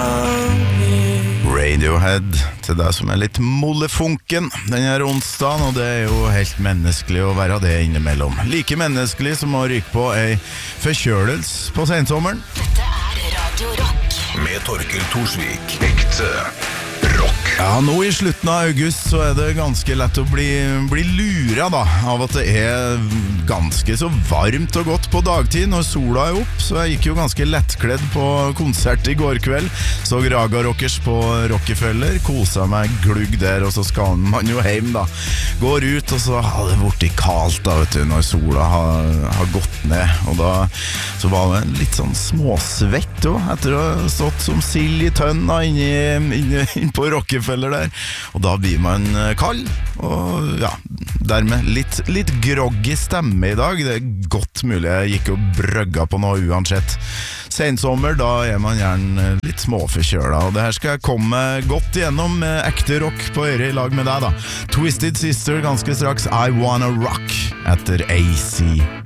Radiohead til deg som litt mollefunken denne onsdagen, og det jo helt menneskelig å være det innimellom. Like menneskelig som å ryke på ei forkjølelse på sensommeren. Dette Radio Rock med Torkel Torsvik. Ekte rock. Ja, nå i slutten av august så det ganske lett å bli lura da, av at det ganske så varmt og godt på dagtid når sola opp, så jeg gikk jo ganske lettkledd på konsert i går kveld, så Raga Rockers på Rockefeller, kosa meg glugg der, og så skal man jo hjem da, går ut, og så har det vært kaldt da, vet du, når sola har gått ned, og da så var det litt sånn småsvett jo, etter å ha stått som sild i tønna inne på Rockefeller der, og da blir man kald, og ja, dermed litt groggy stemme i dag. Det godt mulig jeg gikk og brøgga på noe uansett. Sensommer, da man gjerne litt småforkjøla, og det her skal jeg komme godt igjennom med ekte rock på øret i lag med deg da. Twisted Sister ganske straks, I Wanna Rock etter AC.